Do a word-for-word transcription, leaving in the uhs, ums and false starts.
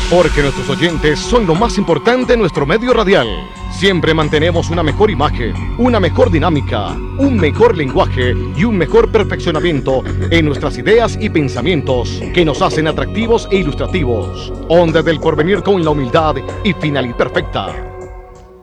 Porque nuestros oyentes son lo más importante en nuestro medio radial. Siempre mantenemos una mejor imagen, una mejor dinámica, un mejor lenguaje y un mejor perfeccionamiento en nuestras ideas y pensamientos que nos hacen atractivos e ilustrativos. Onda del Porvenir con la humildad y finalidad perfecta.